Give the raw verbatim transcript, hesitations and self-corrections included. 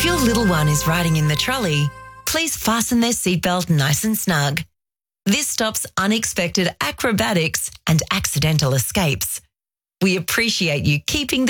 your little one is riding in the trolley, please fasten their seatbelt nice and snug. This stops unexpected acrobatics and accidental escapes. We appreciate you keeping